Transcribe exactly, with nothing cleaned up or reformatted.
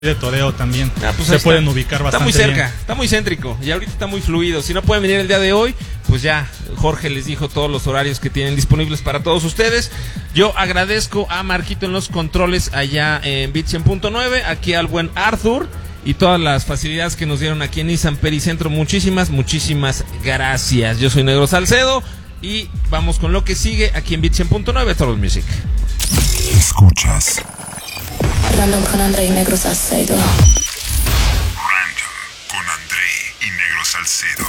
de Toreo también ah, pues se está. pueden ubicar bastante bien. Está muy cerca, bien. Está muy céntrico y ahorita está muy fluido. Si no pueden venir el día de hoy, pues ya Jorge les dijo todos los horarios que tienen disponibles para todos ustedes. Yo agradezco a Marquito en los controles allá en Beat cien punto nueve, aquí al buen Arthur y todas las facilidades que nos dieron aquí en Nissan Pericentro. Muchísimas, muchísimas gracias. Yo soy Negro Salcedo y vamos con lo que sigue aquí en Beat cien punto nueve Toros Music. Escuchas Random con André y Negro Salcedo. Random con André y Negro Salcedo.